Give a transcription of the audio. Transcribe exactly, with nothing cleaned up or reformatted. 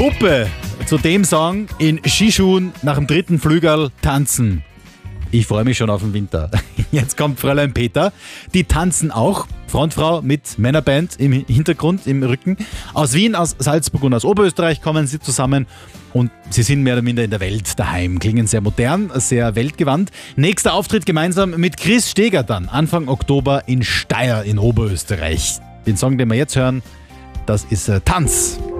Puppe zu dem Song in Skischuhen nach dem dritten Flügel tanzen. Ich freue mich schon auf den Winter. Jetzt kommt Fräulein Peter. Die tanzen auch. Frontfrau mit Männerband im Hintergrund, im Rücken. Aus Wien, aus Salzburg und aus Oberösterreich kommen sie zusammen. Und sie sind mehr oder minder in der Welt daheim. Klingen sehr modern, sehr weltgewandt. Nächster Auftritt gemeinsam mit Chris Steger dann. Anfang Oktober in Steyr in Oberösterreich. Den Song, den wir jetzt hören, das ist äh, Tanz.